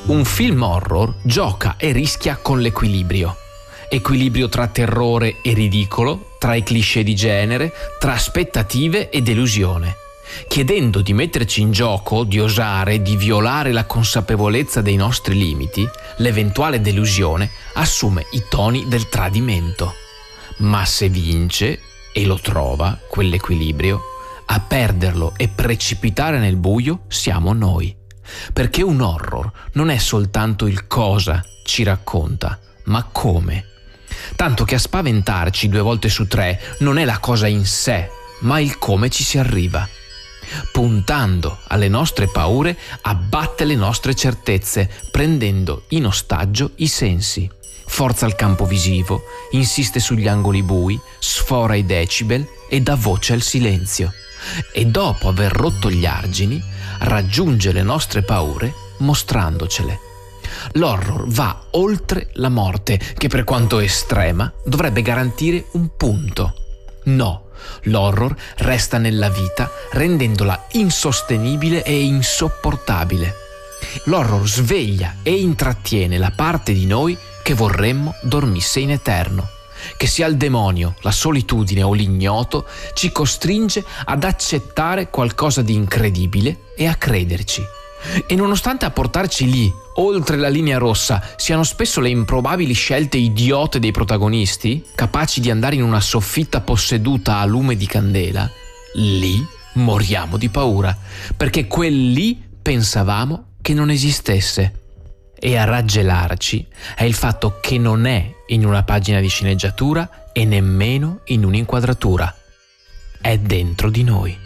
Un film horror gioca e rischia con l'equilibrio. Equilibrio tra terrore e ridicolo, tra i cliché di genere, tra aspettative e delusione, chiedendo di metterci in gioco, di osare, di violare la consapevolezza dei nostri limiti. L'eventuale delusione assume i toni del tradimento. Ma se vince, e lo trova, quell'equilibrio, a perderlo e precipitare nel buio siamo noi. Perché un horror non è soltanto il cosa ci racconta, ma come. Tanto che a spaventarci 2 volte su 3 non è la cosa in sé, ma il come ci si arriva. Puntando alle nostre paure, abbatte le nostre certezze, prendendo in ostaggio i sensi. Forza il campo visivo, insiste sugli angoli bui, sfora i decibel e dà voce al silenzio. E dopo aver rotto gli argini, raggiunge le nostre paure mostrandocele. L'horror va oltre la morte, che per quanto estrema dovrebbe garantire un punto. No, l'horror resta nella vita rendendola insostenibile e insopportabile. L'horror sveglia e intrattiene la parte di noi che vorremmo dormisse in eterno. Che sia il demonio, la solitudine o l'ignoto, ci costringe ad accettare qualcosa di incredibile e a crederci. E nonostante a portarci lì, oltre la linea rossa, siano spesso le improbabili scelte idiote dei protagonisti, capaci di andare in una soffitta posseduta a lume di candela, lì moriamo di paura, perché quel lì pensavamo che non esistesse. E a raggelarci è il fatto che non è in una pagina di sceneggiatura e nemmeno in un'inquadratura. È dentro di noi.